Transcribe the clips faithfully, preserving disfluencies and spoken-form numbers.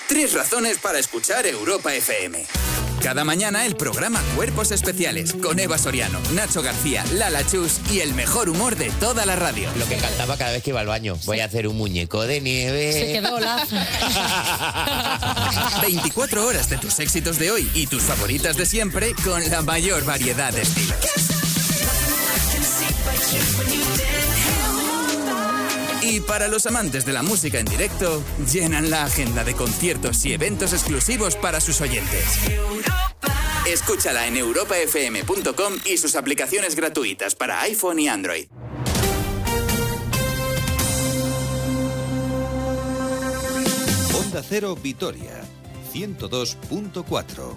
Tres razones para escuchar Europa F M. Cada mañana el programa Cuerpos Especiales con Eva Soriano, Nacho García, Lala Chus y el mejor humor de toda la radio. Lo que cantaba cada vez que iba al baño. Voy a hacer un muñeco de nieve. Se quedó la... veinticuatro horas de tus éxitos de hoy y tus favoritas de siempre con la mayor variedad de estilos. Y para los amantes de la música en directo, llenan la agenda de conciertos y eventos exclusivos para sus oyentes. Escúchala en europa f m punto com y sus aplicaciones gratuitas para iPhone y Android. Onda Cero Vitoria, ciento dos punto cuatro.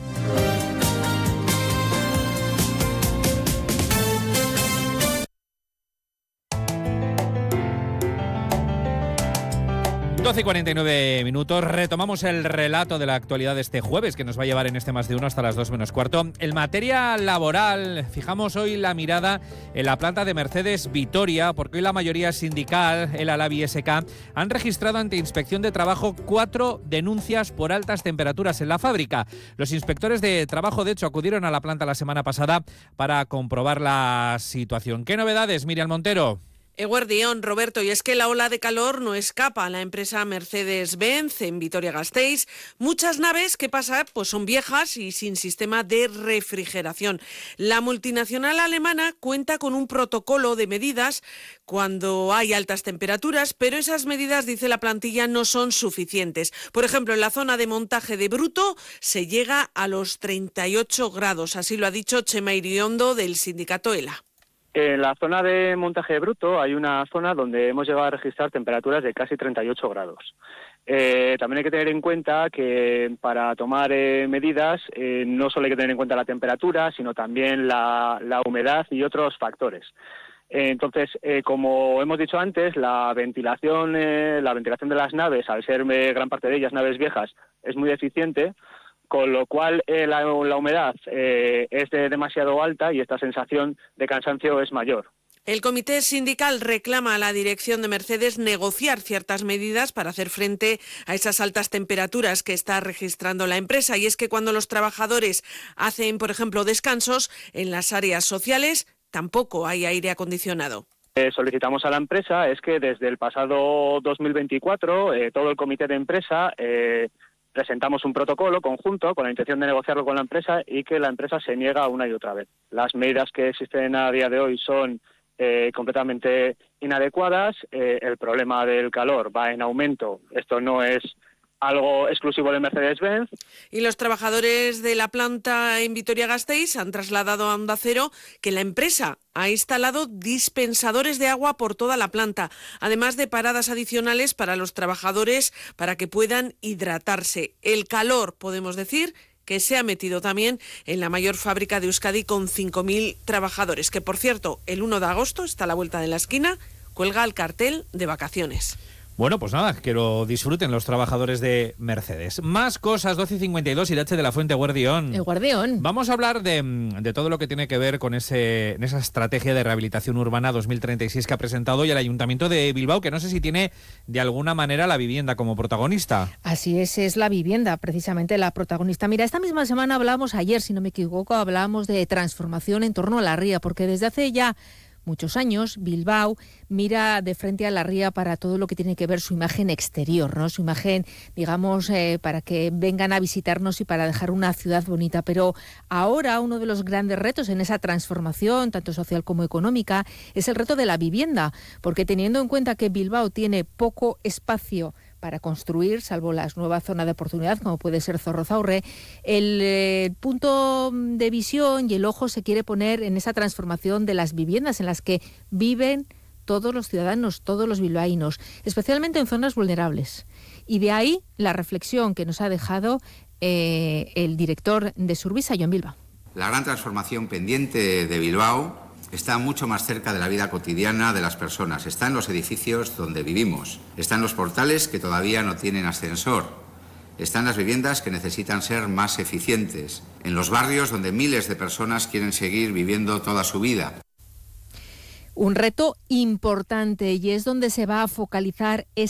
doce y cuarenta y nueve minutos, retomamos el relato de la actualidad de este jueves que nos va a llevar en este Más de Uno hasta las dos menos cuarto. En materia laboral, fijamos hoy la mirada en la planta de Mercedes Vitoria, porque hoy la mayoría sindical, el Alabi S K, han registrado ante Inspección de Trabajo cuatro denuncias por altas temperaturas en la fábrica. Los inspectores de trabajo, de hecho, acudieron a la planta la semana pasada para comprobar la situación. ¿Qué novedades, Miriam Montero? Eguardión, Roberto, y es que la ola de calor no escapa a la empresa Mercedes-Benz en Vitoria-Gasteiz. Muchas naves, ¿qué pasa? Pues son viejas y sin sistema de refrigeración. La multinacional alemana cuenta con un protocolo de medidas cuando hay altas temperaturas, pero esas medidas, dice la plantilla, no son suficientes. Por ejemplo, en la zona de montaje de bruto se llega a los treinta y ocho grados, así lo ha dicho Chema Iriondo del sindicato ELA. En la zona de montaje bruto hay una zona donde hemos llegado a registrar temperaturas de casi treinta y ocho grados. Eh, también hay que tener en cuenta que para tomar eh, medidas eh, no solo hay que tener en cuenta la temperatura, sino también la, la humedad y otros factores. Eh, entonces, eh, como hemos dicho antes, la ventilación, eh, la ventilación de las naves, al ser eh, gran parte de ellas naves viejas, es muy deficiente. Con lo cual eh, la, la humedad eh, es de demasiado alta y esta sensación de cansancio es mayor. El comité sindical reclama a la dirección de Mercedes negociar ciertas medidas para hacer frente a esas altas temperaturas que está registrando la empresa. Y es que cuando los trabajadores hacen, por ejemplo, descansos en las áreas sociales, tampoco hay aire acondicionado. Eh, solicitamos a la empresa es que desde el pasado dos mil veinticuatro eh, todo el comité de empresa... Eh, presentamos un protocolo conjunto con la intención de negociarlo con la empresa y que la empresa se niega una y otra vez. Las medidas que existen a día de hoy son eh, completamente inadecuadas. Eh, el problema del calor va en aumento. Esto no es algo exclusivo de Mercedes-Benz. Y los trabajadores de la planta en Vitoria-Gasteiz han trasladado a Onda Cero que la empresa ha instalado dispensadores de agua por toda la planta, además de paradas adicionales para los trabajadores para que puedan hidratarse. El calor, podemos decir, que se ha metido también en la mayor fábrica de Euskadi con cinco mil trabajadores, que por cierto, el uno de agosto, está a la vuelta de la esquina, cuelga el cartel de vacaciones. Bueno, pues nada, que lo disfruten los trabajadores de Mercedes. Más cosas, doce y cincuenta y dos, Irache de la Fuente, Guardión. El Guardión. Vamos a hablar de, de todo lo que tiene que ver con ese, esa estrategia de rehabilitación urbana dos mil treinta y seis que ha presentado hoy el Ayuntamiento de Bilbao, que no sé si tiene de alguna manera la vivienda como protagonista. Así es, es la vivienda, precisamente la protagonista. Mira, esta misma semana hablábamos, ayer, si no me equivoco, hablábamos de transformación en torno a la ría, porque desde hace ya muchos años, Bilbao mira de frente a la ría para todo lo que tiene que ver su imagen exterior, ¿no? Su imagen, digamos, eh, para que vengan a visitarnos y para dejar una ciudad bonita. Pero ahora uno de los grandes retos en esa transformación, tanto social como económica, es el reto de la vivienda, porque teniendo en cuenta que Bilbao tiene poco espacio para construir, salvo las nuevas zonas de oportunidad, como puede ser Zorrozaurre, el eh, punto de visión y el ojo se quiere poner en esa transformación de las viviendas en las que viven todos los ciudadanos, todos los bilbaínos, especialmente en zonas vulnerables. Y de ahí la reflexión que nos ha dejado eh, el director de Surbisa, Joan Bilbao. La gran transformación pendiente de Bilbao está mucho más cerca de la vida cotidiana de las personas. Está en los edificios donde vivimos. Está en los portales que todavía no tienen ascensor. Está en las viviendas que necesitan ser más eficientes. En los barrios donde miles de personas quieren seguir viviendo toda su vida. Un reto importante y es donde se va a focalizar esa